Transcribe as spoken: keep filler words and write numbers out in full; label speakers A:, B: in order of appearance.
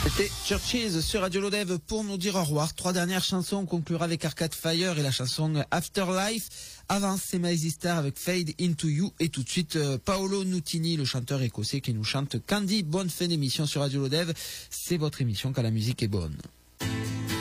A: C'était Churches sur Radio Lodève pour nous dire au revoir. Trois dernières chansons, on conclura avec Arcade Fire et la chanson Afterlife. Avant, c'est Maisy Star avec Fade Into You. Et tout de suite, euh, Paolo Nutini, le chanteur écossais qui nous chante Candy. Bonne fin d'émission sur Radio Lodève. C'est votre émission quand la musique est bonne.